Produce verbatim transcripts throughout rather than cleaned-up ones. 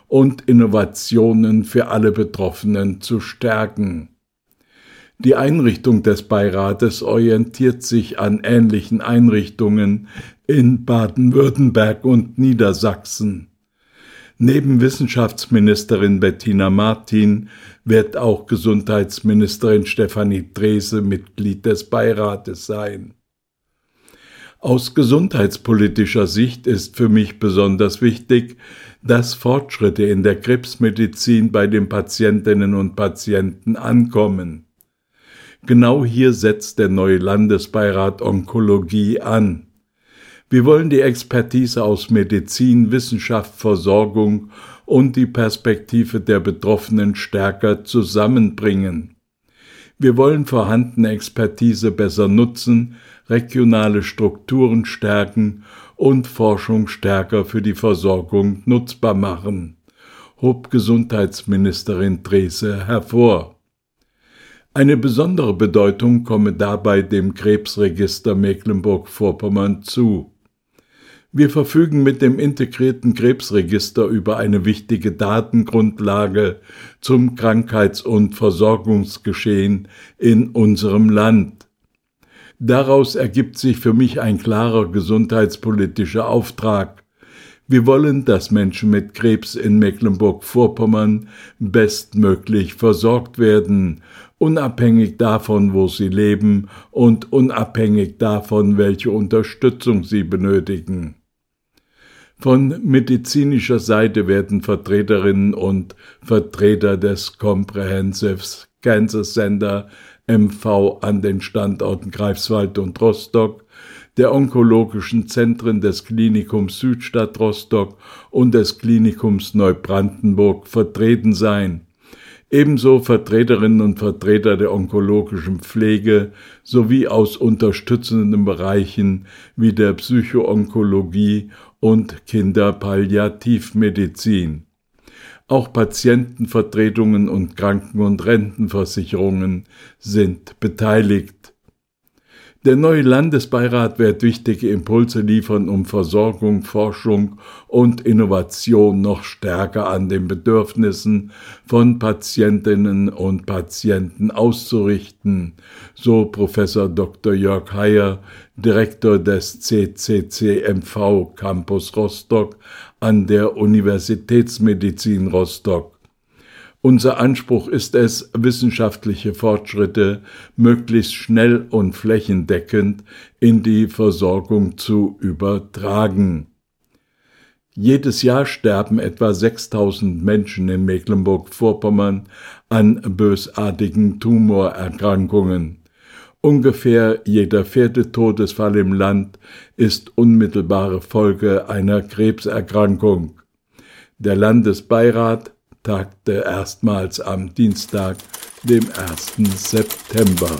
und Innovationen für alle Betroffenen zu stärken. Die Einrichtung des Beirates orientiert sich an ähnlichen Einrichtungen in Baden-Württemberg und Niedersachsen. Neben Wissenschaftsministerin Bettina Martin wird auch Gesundheitsministerin Stefanie Drese Mitglied des Beirates sein. Aus gesundheitspolitischer Sicht ist für mich besonders wichtig, dass Fortschritte in der Krebsmedizin bei den Patientinnen und Patienten ankommen. Genau hier setzt der neue Landesbeirat Onkologie an. Wir wollen die Expertise aus Medizin, Wissenschaft, Versorgung und die Perspektive der Betroffenen stärker zusammenbringen. Wir wollen vorhandene Expertise besser nutzen, regionale Strukturen stärken und Forschung stärker für die Versorgung nutzbar machen, hob Gesundheitsministerin Drese hervor. Eine besondere Bedeutung komme dabei dem Krebsregister Mecklenburg-Vorpommern zu. Wir verfügen mit dem integrierten Krebsregister über eine wichtige Datengrundlage zum Krankheits- und Versorgungsgeschehen in unserem Land. Daraus ergibt sich für mich ein klarer gesundheitspolitischer Auftrag. Wir wollen, dass Menschen mit Krebs in Mecklenburg-Vorpommern bestmöglich versorgt werden, unabhängig davon, wo sie leben und unabhängig davon, welche Unterstützung sie benötigen. Von medizinischer Seite werden Vertreterinnen und Vertreter des Comprehensive Cancer Center M V an den Standorten Greifswald und Rostock, der onkologischen Zentren des Klinikums Südstadt Rostock und des Klinikums Neubrandenburg vertreten sein. Ebenso Vertreterinnen und Vertreter der onkologischen Pflege sowie aus unterstützenden Bereichen wie der Psychoonkologie und Kinderpalliativmedizin. Auch Patientenvertretungen und Kranken- und Rentenversicherungen sind beteiligt. Der neue Landesbeirat wird wichtige Impulse liefern, um Versorgung, Forschung und Innovation noch stärker an den Bedürfnissen von Patientinnen und Patienten auszurichten, so Professor Doktor Jörg Heyer, Direktor des C C C M V Campus Rostock an der Universitätsmedizin Rostock. Unser Anspruch ist es, wissenschaftliche Fortschritte möglichst schnell und flächendeckend in die Versorgung zu übertragen. Jedes Jahr sterben etwa sechstausend Menschen in Mecklenburg-Vorpommern an bösartigen Tumorerkrankungen. Ungefähr jeder vierte Todesfall im Land ist unmittelbare Folge einer Krebserkrankung. Der Landesbeirat tagte erstmals am Dienstag, dem ersten September.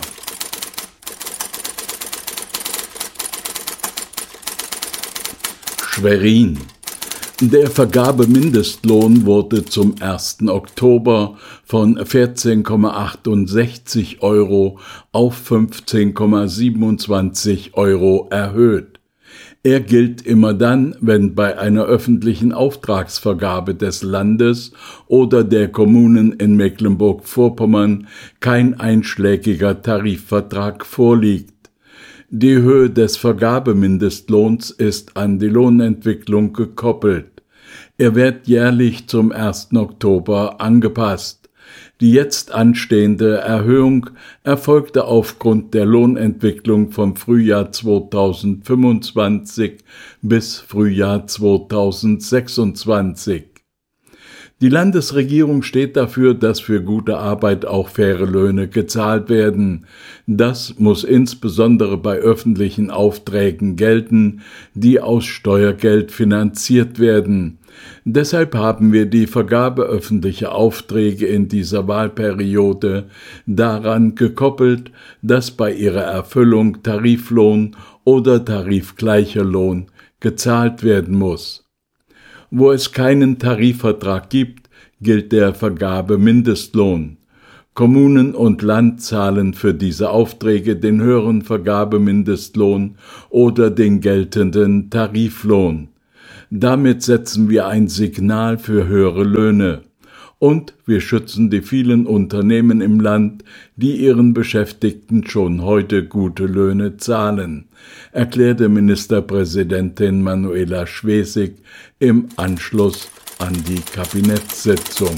Schwerin. Der Vergabemindestlohn wurde zum ersten Oktober von vierzehn Komma achtundsechzig Euro auf fünfzehn Komma siebenundzwanzig Euro erhöht. Er gilt immer dann, wenn bei einer öffentlichen Auftragsvergabe des Landes oder der Kommunen in Mecklenburg-Vorpommern kein einschlägiger Tarifvertrag vorliegt. Die Höhe des Vergabemindestlohns ist an die Lohnentwicklung gekoppelt. Er wird jährlich zum ersten Oktober angepasst. Die jetzt anstehende Erhöhung erfolgte aufgrund der Lohnentwicklung vom Frühjahr zweitausendfünfundzwanzig bis Frühjahr zweitausendsechsundzwanzig. Die Landesregierung steht dafür, dass für gute Arbeit auch faire Löhne gezahlt werden. Das muss insbesondere bei öffentlichen Aufträgen gelten, die aus Steuergeld finanziert werden. Deshalb haben wir die Vergabe öffentlicher Aufträge in dieser Wahlperiode daran gekoppelt, dass bei ihrer Erfüllung Tariflohn oder tarifgleicher Lohn gezahlt werden muss. Wo es keinen Tarifvertrag gibt, gilt der Vergabemindestlohn. Kommunen und Land zahlen für diese Aufträge den höheren Vergabemindestlohn oder den geltenden Tariflohn. Damit setzen wir ein Signal für höhere Löhne. Und wir schützen die vielen Unternehmen im Land, die ihren Beschäftigten schon heute gute Löhne zahlen, erklärte Ministerpräsidentin Manuela Schwesig im Anschluss an die Kabinettssitzung.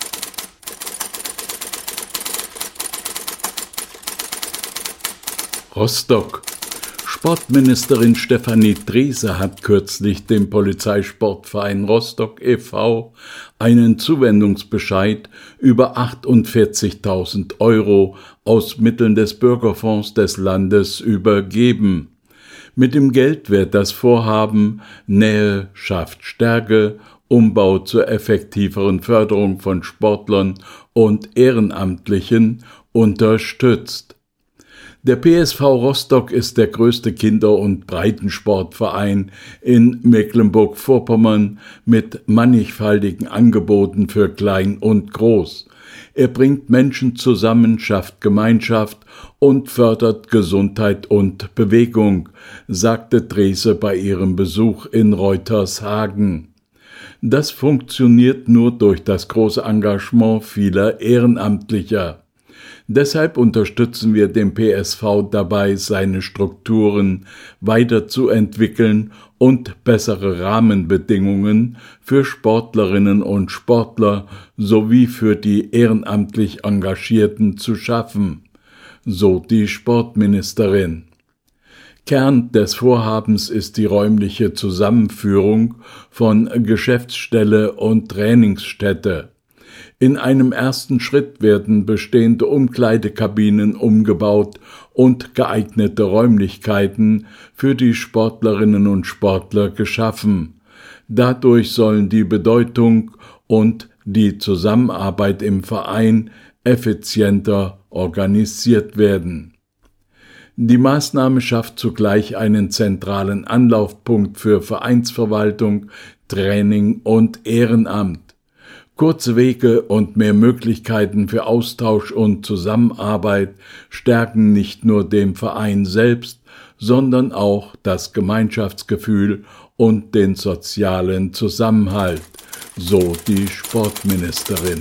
Rostock. Sportministerin Stefanie Drese hat kürzlich dem Polizeisportverein Rostock e V einen Zuwendungsbescheid über achtundvierzigtausend Euro aus Mitteln des Bürgerfonds des Landes übergeben. Mit dem Geld wird das Vorhaben Nähe schafft Stärke, Umbau zur effektiveren Förderung von Sportlern und Ehrenamtlichen unterstützt. Der P S V Rostock ist der größte Kinder- und Breitensportverein in Mecklenburg-Vorpommern mit mannigfaltigen Angeboten für Klein und Groß. Er bringt Menschen zusammen, schafft Gemeinschaft und fördert Gesundheit und Bewegung, sagte Drese bei ihrem Besuch in Reutershagen. Das funktioniert nur durch das große Engagement vieler Ehrenamtlicher. Deshalb unterstützen wir den P S V dabei, seine Strukturen weiterzuentwickeln und bessere Rahmenbedingungen für Sportlerinnen und Sportler sowie für die ehrenamtlich Engagierten zu schaffen, so die Sportministerin. Kern des Vorhabens ist die räumliche Zusammenführung von Geschäftsstelle und Trainingsstätte. In einem ersten Schritt werden bestehende Umkleidekabinen umgebaut und geeignete Räumlichkeiten für die Sportlerinnen und Sportler geschaffen. Dadurch sollen die Bedeutung und die Zusammenarbeit im Verein effizienter organisiert werden. Die Maßnahme schafft zugleich einen zentralen Anlaufpunkt für Vereinsverwaltung, Training und Ehrenamt. Kurze Wege und mehr Möglichkeiten für Austausch und Zusammenarbeit stärken nicht nur den Verein selbst, sondern auch das Gemeinschaftsgefühl und den sozialen Zusammenhalt, so die Sportministerin.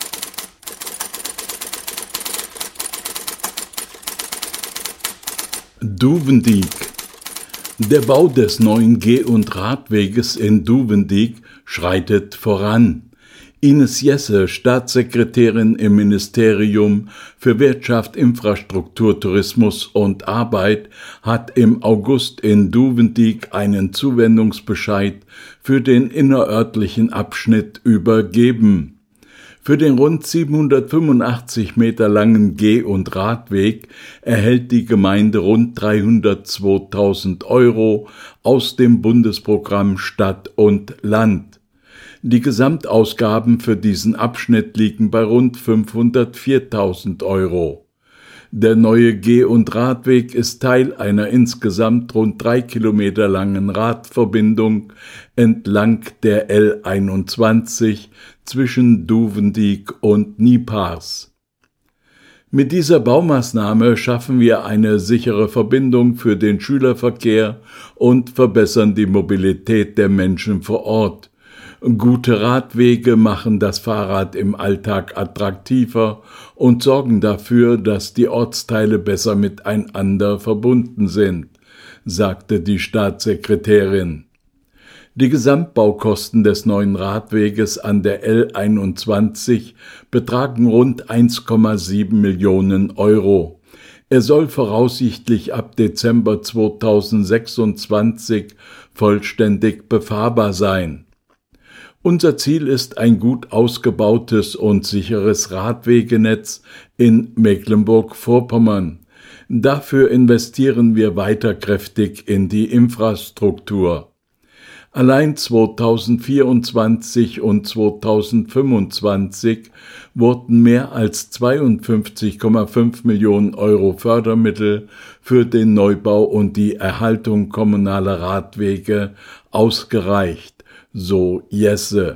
Duvendiek. Der Bau des neuen Geh- und Radweges in Duvendiek schreitet voran. Ines Jesse, Staatssekretärin im Ministerium für Wirtschaft, Infrastruktur, Tourismus und Arbeit, hat im August in Duvendiek einen Zuwendungsbescheid für den innerörtlichen Abschnitt übergeben. Für den rund siebenhundertfünfundachtzig Meter langen Geh- und Radweg erhält die Gemeinde rund dreihundertzweitausend Euro aus dem Bundesprogramm Stadt und Land. Die Gesamtausgaben für diesen Abschnitt liegen bei rund fünfhundertviertausend Euro. Der neue Geh- und Radweg ist Teil einer insgesamt rund drei Kilometer langen Radverbindung entlang der L einundzwanzig zwischen Duvendiek und Niepars. Mit dieser Baumaßnahme schaffen wir eine sichere Verbindung für den Schülerverkehr und verbessern die Mobilität der Menschen vor Ort. Gute Radwege machen das Fahrrad im Alltag attraktiver und sorgen dafür, dass die Ortsteile besser miteinander verbunden sind, sagte die Staatssekretärin. Die Gesamtbaukosten des neuen Radweges an der L einundzwanzig betragen rund eins Komma sieben Millionen Euro. Er soll voraussichtlich ab Dezember zweitausendsechsundzwanzig vollständig befahrbar sein. Unser Ziel ist ein gut ausgebautes und sicheres Radwegenetz in Mecklenburg-Vorpommern. Dafür investieren wir weiter kräftig in die Infrastruktur. Allein zweitausendvierundzwanzig und zweitausendfünfundzwanzig wurden mehr als zweiundfünfzig Komma fünf Millionen Euro Fördermittel für den Neubau und die Erhaltung kommunaler Radwege ausgereicht, so Jesse.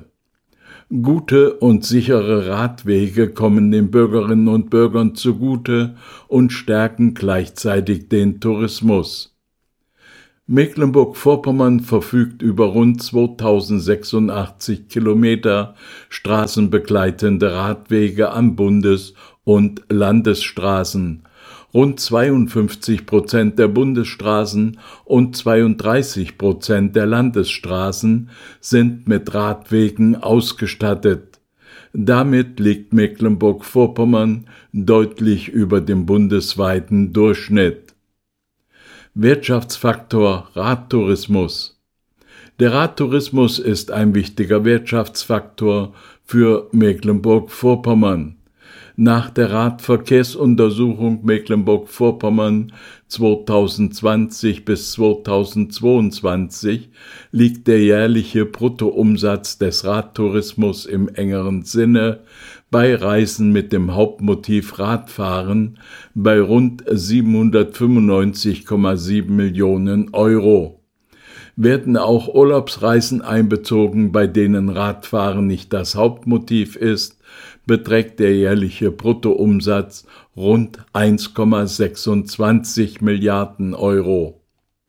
Gute und sichere Radwege kommen den Bürgerinnen und Bürgern zugute und stärken gleichzeitig den Tourismus. Mecklenburg-Vorpommern verfügt über rund zweitausendsechsundachtzig Kilometer straßenbegleitende Radwege an Bundes- und Landesstraßen. Rund zweiundfünfzig Prozent der Bundesstraßen und zweiunddreißig Prozent der Landesstraßen sind mit Radwegen ausgestattet. Damit liegt Mecklenburg-Vorpommern deutlich über dem bundesweiten Durchschnitt. Wirtschaftsfaktor Radtourismus. Der Radtourismus ist ein wichtiger Wirtschaftsfaktor für Mecklenburg-Vorpommern. Nach der Radverkehrsuntersuchung Mecklenburg-Vorpommern zweitausendzwanzig bis zweitausendzweiundzwanzig liegt der jährliche Bruttoumsatz des Radtourismus im engeren Sinne bei Reisen mit dem Hauptmotiv Radfahren bei rund siebenhundertfünfundneunzig Komma sieben Millionen Euro. Werden auch Urlaubsreisen einbezogen, bei denen Radfahren nicht das Hauptmotiv ist, beträgt der jährliche Bruttoumsatz rund eins Komma sechsundzwanzig Milliarden Euro.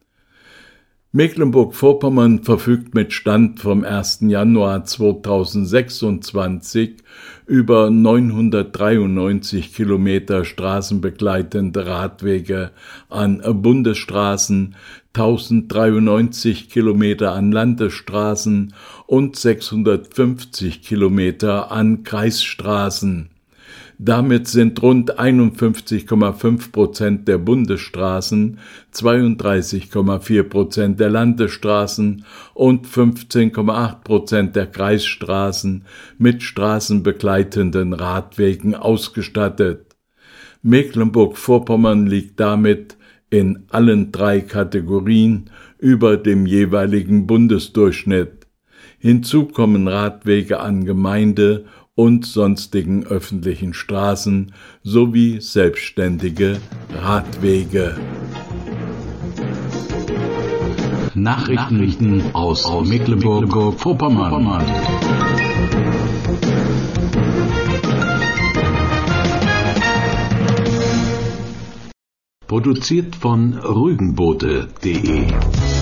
Mecklenburg-Vorpommern verfügt mit Stand vom ersten Januar zweitausendsechsundzwanzig über neunhundertdreiundneunzig Kilometer straßenbegleitende Radwege an Bundesstraßen, tausenddreiundneunzig Kilometer an Landesstraßen und sechshundertfünfzig Kilometer an Kreisstraßen. Damit sind rund einundfünfzig Komma fünf Prozent der Bundesstraßen, zweiunddreißig Komma vier Prozent der Landesstraßen und fünfzehn Komma acht Prozent der Kreisstraßen mit straßenbegleitenden Radwegen ausgestattet. Mecklenburg-Vorpommern liegt damit in allen drei Kategorien über dem jeweiligen Bundesdurchschnitt. Hinzu kommen Radwege an Gemeinde- und sonstigen öffentlichen Straßen sowie selbstständige Radwege. Nachrichten aus, aus Mecklenburg-Vorpommern. Produziert von rügenboote punkt de